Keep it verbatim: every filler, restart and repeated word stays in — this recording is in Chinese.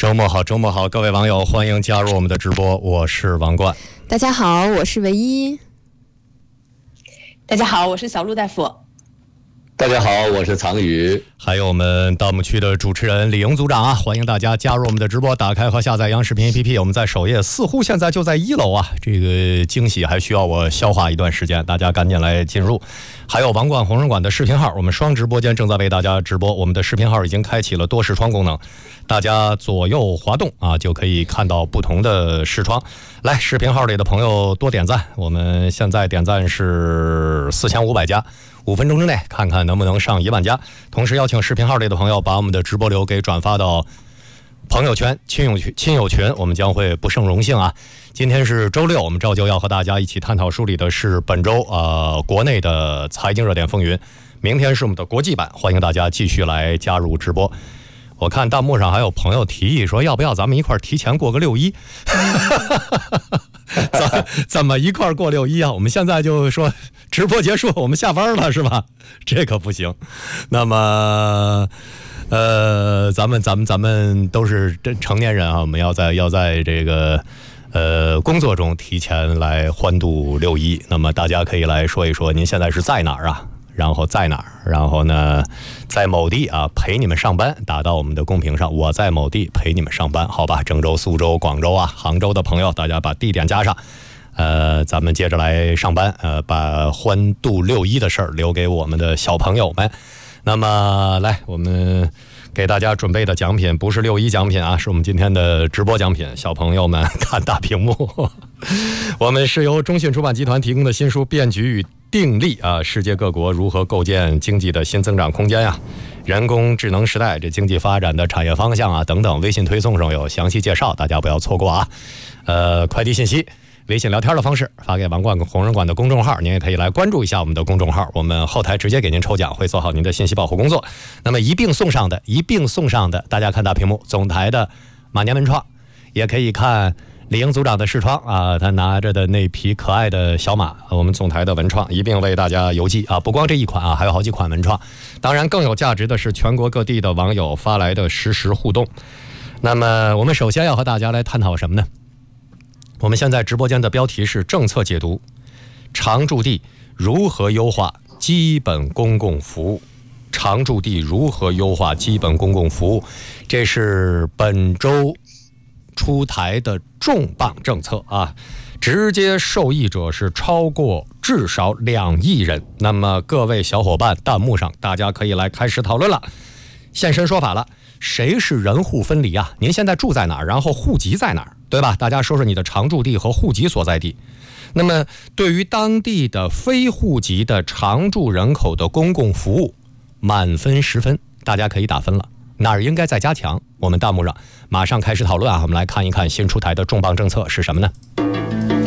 周末好，周末好，各位网友，欢迎加入我们的直播，我是王冠。 大家好，我是唯一。 大家好，我是小陆大夫。 大家好，我是藏宇， 还有我们盗墓区的主持人李莹组长啊，欢迎大家加入我们的直播，打开和下载央视频 A P P， 我们在首页，似乎现在就在一楼啊，这个惊喜还需要我消化一段时间，大家赶紧来进入。还有王冠红人馆的视频号，我们双直播间正在为大家直播，我们的视频号已经开启了多视窗功能，大家左右滑动啊，就可以看到不同的视窗。来，视频号里的朋友多点赞，我们现在点赞是四千五百加。五分钟之内看看能不能上一万加，同时邀请视频号里的朋友把我们的直播流给转发到朋友圈、亲友群、亲友群，我们将会不胜荣幸啊！今天是周六，我们照旧要和大家一起探讨梳理的是本周呃国内的财经热点风云。明天是我们的国际版，欢迎大家继续来加入直播。我看弹幕上还有朋友提议说，要不要咱们一块提前过个六一？怎怎么一块过六一啊？我们现在就说直播结束，我们下班了是吧？这可不行。那么，呃，咱们咱们咱们都是成年人啊，我们要在要在这个呃工作中提前来欢度六一。那么大家可以来说一说，您现在是在哪儿啊？然后在哪儿？然后呢，在某地啊陪你们上班，打到我们的公屏上。我在某地陪你们上班，好吧？郑州、苏州、广州啊、杭州的朋友，大家把地点加上。呃，咱们接着来上班，呃，把欢度六一的事儿留给我们的小朋友们。那么，来，我们给大家准备的奖品不是六一奖品啊，是我们今天的直播奖品。小朋友们看大屏幕，我们是由中信出版集团提供的新书《变局与定力》啊，世界各国如何构建经济的新增长空间呀、啊？人工智能时代这经济发展的产业方向啊等等，微信推送上有详细介绍，大家不要错过啊。呃，快递信息。微信聊天的方式发给王冠红人馆的公众号，您也可以来关注一下我们的公众号，我们后台直接给您抽奖，会做好您的信息保护工作。那么一并送上的一并送上的大家看大屏幕，总台的马年文创，也可以看李英组长的视窗啊，他拿着的那匹可爱的小马，我们总台的文创一并为大家邮寄啊，不光这一款啊，还有好几款文创。当然更有价值的是全国各地的网友发来的实时互动。那么我们首先要和大家来探讨什么呢？我们现在直播间的标题是政策解读，常住地如何优化基本公共服务。常住地如何优化基本公共服务，这是本周出台的重磅政策啊，直接受益者是超过至少两亿人。那么各位小伙伴，弹幕上大家可以来开始讨论了，现身说法了。谁是人户分离啊？您现在住在哪儿？然后户籍在哪儿？对吧？大家说说你的常住地和户籍所在地。那么对于当地的非户籍的常住人口的公共服务，满分十分，大家可以打分了。哪儿应该再加强？我们弹幕上马上开始讨论啊！我们来看一看新出台的重磅政策是什么呢？